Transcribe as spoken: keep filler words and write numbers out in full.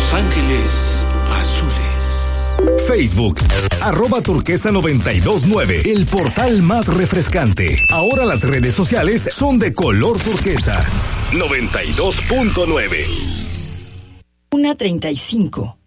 Los Ángeles Azules. Facebook, arroba turquesa noventa y dos nueve, el portal más refrescante. Ahora las redes sociales son de color turquesa. noventa y dos punto nueve. una treinta y cinco.